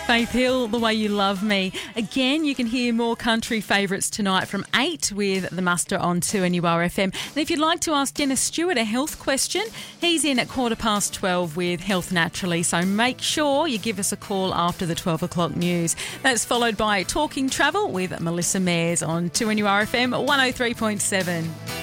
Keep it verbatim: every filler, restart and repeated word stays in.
Faith Hill, The Way You Love Me. Again, you can hear more country favourites tonight from eight with The Muster on two N U R F M. And if you'd like to ask Dennis Stewart a health question, he's in at quarter past twelve with Health Naturally. So make sure you give us a call after the twelve o'clock news. That's followed by Talking Travel with Melissa Mayers on two N U R F M one oh three point seven.